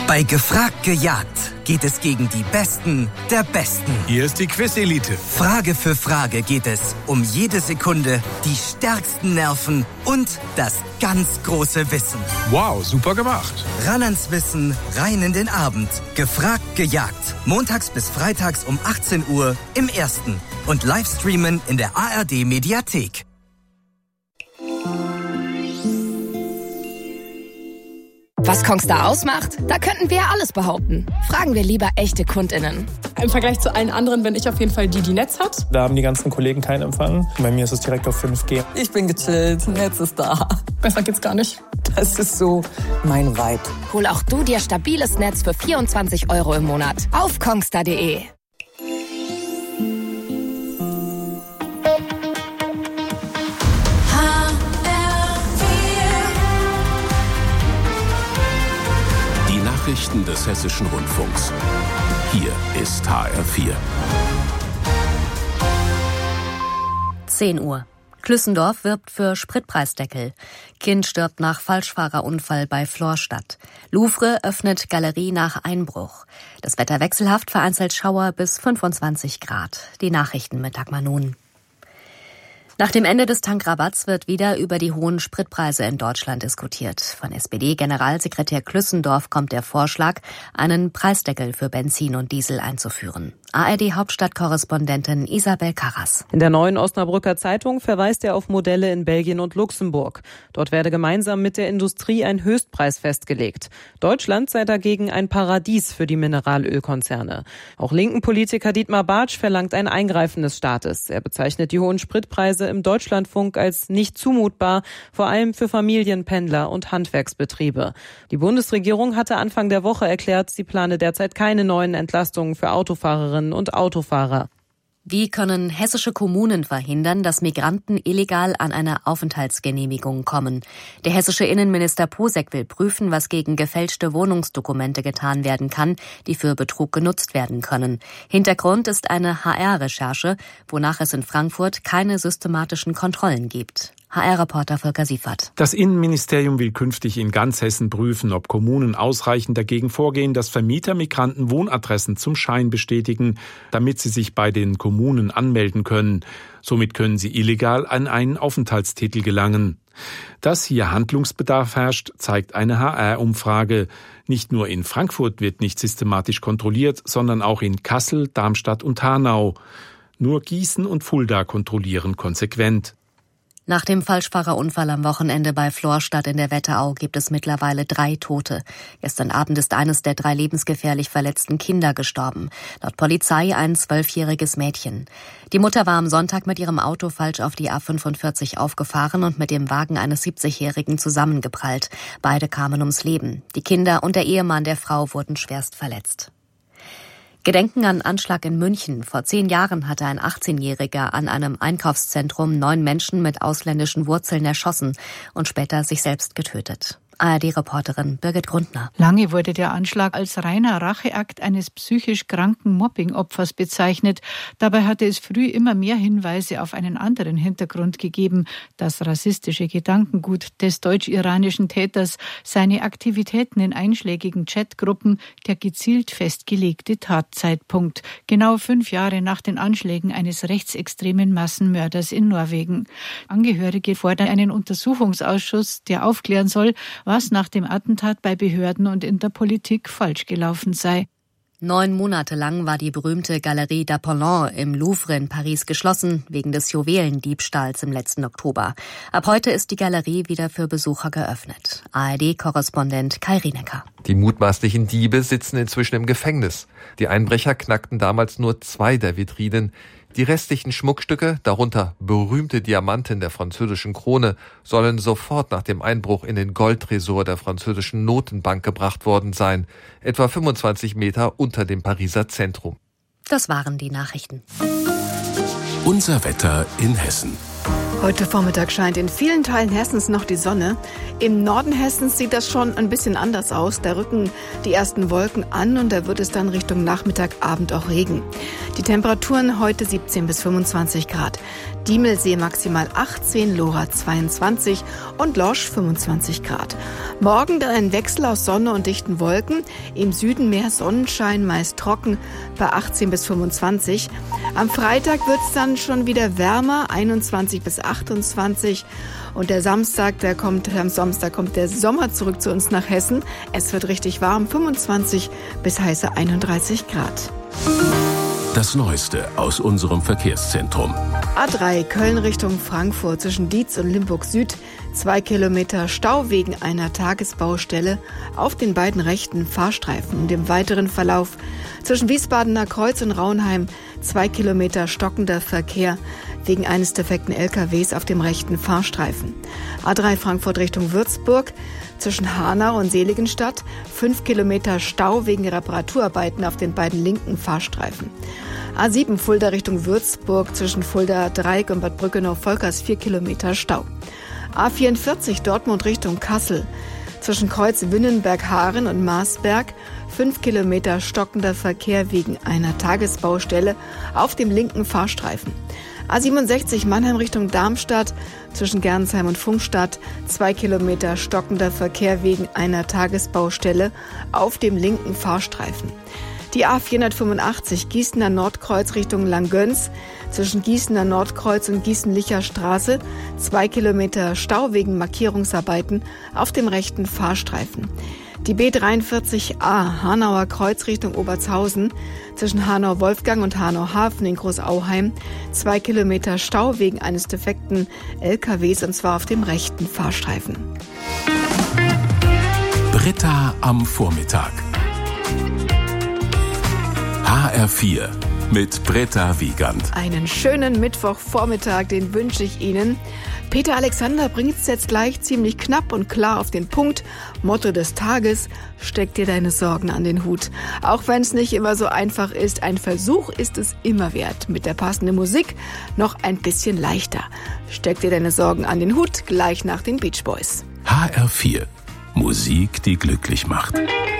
Bei Gefragt gejagt geht es gegen die Besten der Besten. Hier ist die Quiz-Elite. Frage für Frage geht es um jede Sekunde, die stärksten Nerven und das ganz große Wissen. Wow, super gemacht. Ran ans Wissen, rein in den Abend. Gefragt gejagt. Montags bis freitags um 18 Uhr im Ersten. Und Livestreamen in der ARD-Mediathek. Was Kongstar ausmacht? Da könnten wir alles behaupten. Fragen wir lieber echte KundInnen. Im Vergleich zu allen anderen bin ich auf jeden Fall die Netz hat. Da haben die ganzen Kollegen keinen Empfang. Bei mir ist es direkt auf 5G. Ich bin gechillt, Netz ist da. Besser geht's gar nicht. Das ist so mein Vibe. Hol auch du dir stabiles Netz für 24 € im Monat auf kongstar.de. Nachrichten des Hessischen Rundfunks. Hier ist HR4. 10 Uhr. Klüssendorf wirbt für Spritpreisdeckel. Kind stirbt nach Falschfahrerunfall bei Florstadt. Louvre öffnet Galerie nach Einbruch. Das Wetter wechselhaft, vereinzelt Schauer bis 25 Grad. Die Nachrichten mit Dagmar Nun. Nach dem Ende des Tankrabatts wird wieder über die hohen Spritpreise in Deutschland diskutiert. Von SPD-Generalsekretär Klüssendorf kommt der Vorschlag, einen Preisdeckel für Benzin und Diesel einzuführen. ARD-Hauptstadtkorrespondentin Isabel Karras. In der Neuen Osnabrücker Zeitung verweist er auf Modelle in Belgien und Luxemburg. Dort werde gemeinsam mit der Industrie ein Höchstpreis festgelegt. Deutschland sei dagegen ein Paradies für die Mineralölkonzerne. Auch linken Politiker Dietmar Bartsch verlangt ein Eingreifen des Staates. Er bezeichnet die hohen Spritpreise im Deutschlandfunk als nicht zumutbar, vor allem für Familien, Pendler und Handwerksbetriebe. Die Bundesregierung hatte Anfang der Woche erklärt, sie plane derzeit keine neuen Entlastungen für Autofahrerinnen und Autofahrer. Wie können hessische Kommunen verhindern, dass Migranten illegal an eine Aufenthaltsgenehmigung kommen? Der hessische Innenminister Posek will prüfen, was gegen gefälschte Wohnungsdokumente getan werden kann, die für Betrug genutzt werden können. Hintergrund ist eine HR-Recherche, wonach es in Frankfurt keine systematischen Kontrollen gibt. HR-Reporter Volker Siefert. Das Innenministerium will künftig in ganz Hessen prüfen, ob Kommunen ausreichend dagegen vorgehen, dass Vermieter Migranten Wohnadressen zum Schein bestätigen, damit sie sich bei den Kommunen anmelden können. Somit können sie illegal an einen Aufenthaltstitel gelangen. Dass hier Handlungsbedarf herrscht, zeigt eine HR-Umfrage. Nicht nur in Frankfurt wird nicht systematisch kontrolliert, sondern auch in Kassel, Darmstadt und Hanau. Nur Gießen und Fulda kontrollieren konsequent. Nach dem Falschfahrerunfall am Wochenende bei Florstadt in der Wetterau gibt es mittlerweile 3 Tote. Gestern Abend ist eines der 3 lebensgefährlich verletzten Kinder gestorben. Laut Polizei ein 12-jähriges Mädchen. Die Mutter war am Sonntag mit ihrem Auto falsch auf die A45 aufgefahren und mit dem Wagen eines 70-Jährigen zusammengeprallt. Beide kamen ums Leben. Die Kinder und der Ehemann der Frau wurden schwerst verletzt. Gedenken an Anschlag in München. Vor 10 Jahren hatte ein 18-Jähriger an einem Einkaufszentrum 9 Menschen mit ausländischen Wurzeln erschossen und später sich selbst getötet. ARD-Reporterin Birgit Grundner. Lange wurde der Anschlag als reiner Racheakt eines psychisch kranken Mobbing-Opfers bezeichnet. Dabei hatte es früh immer mehr Hinweise auf einen anderen Hintergrund gegeben. Das rassistische Gedankengut des deutsch-iranischen Täters, seine Aktivitäten in einschlägigen Chatgruppen, der gezielt festgelegte Tatzeitpunkt. Genau 5 Jahre nach den Anschlägen eines rechtsextremen Massenmörders in Norwegen. Angehörige fordern einen Untersuchungsausschuss, der aufklären soll, was nach dem Attentat bei Behörden und in der Politik falsch gelaufen sei. 9 Monate lang war die berühmte Galerie d'Apollon im Louvre in Paris geschlossen, wegen des Juwelendiebstahls im letzten Oktober. Ab heute ist die Galerie wieder für Besucher geöffnet. ARD-Korrespondent Kai Rienecker. Die mutmaßlichen Diebe sitzen inzwischen im Gefängnis. Die Einbrecher knackten damals nur 2 der Vitrinen. Die restlichen Schmuckstücke, darunter berühmte Diamanten der französischen Krone, sollen sofort nach dem Einbruch in den Goldtresor der französischen Notenbank gebracht worden sein, etwa 25 Meter unter dem Pariser Zentrum. Das waren die Nachrichten. Unser Wetter in Hessen. Heute Vormittag scheint in vielen Teilen Hessens noch die Sonne. Im Norden Hessens sieht das schon ein bisschen anders aus. Da rücken die ersten Wolken an und da wird es dann Richtung Nachmittag, Abend auch Regen. Die Temperaturen heute 17 bis 25 Grad. Diemelsee maximal 18, Lora 22 und Lorsch 25 Grad. Morgen dann ein Wechsel aus Sonne und dichten Wolken. Im Süden mehr Sonnenschein, meist trocken bei 18 bis 25. Am Freitag wird es dann schon wieder wärmer, 21 bis 28. Und am Samstag kommt der Sommer zurück zu uns nach Hessen. Es wird richtig warm, 25 bis heiße 31 Grad. Das Neueste aus unserem Verkehrszentrum. A3 Köln Richtung Frankfurt zwischen Dietz und Limburg Süd. 2 Kilometer Stau wegen einer Tagesbaustelle auf den beiden rechten Fahrstreifen. Und im weiteren Verlauf zwischen Wiesbadener Kreuz und Raunheim 2 Kilometer stockender Verkehr wegen eines defekten LKWs auf dem rechten Fahrstreifen. A3 Frankfurt Richtung Würzburg zwischen Hanau und Seligenstadt 5 Kilometer Stau wegen Reparaturarbeiten auf den beiden linken Fahrstreifen. A7 Fulda Richtung Würzburg zwischen Fulda Dreieck und Bad Brückenau-Volkers 4 Kilometer Stau. A44 Dortmund Richtung Kassel zwischen Kreuz Winnenberg-Haaren und Marsberg 5 Kilometer stockender Verkehr wegen einer Tagesbaustelle auf dem linken Fahrstreifen. A67 Mannheim Richtung Darmstadt zwischen Gernsheim und Pfungstadt 2 Kilometer stockender Verkehr wegen einer Tagesbaustelle auf dem linken Fahrstreifen. Die A485 Gießener Nordkreuz Richtung Langgöns zwischen Gießener Nordkreuz und Gießen-Licher Straße 2 Kilometer Stau wegen Markierungsarbeiten auf dem rechten Fahrstreifen. Die B43A Hanauer Kreuz Richtung Obertshausen zwischen Hanau-Wolfgang und Hanau-Hafen in Großauheim 2 Kilometer Stau wegen eines defekten LKWs und zwar auf dem rechten Fahrstreifen. Britta am Vormittag. HR4 mit Britta Wiegand. Einen schönen Mittwochvormittag, den wünsche ich Ihnen. Peter Alexander bringt es jetzt gleich ziemlich knapp und klar auf den Punkt. Motto des Tages: Steck dir deine Sorgen an den Hut. Auch wenn es nicht immer so einfach ist, ein Versuch ist es immer wert. Mit der passenden Musik noch ein bisschen leichter. Steck dir deine Sorgen an den Hut, gleich nach den Beach Boys. HR4. Musik, die glücklich macht.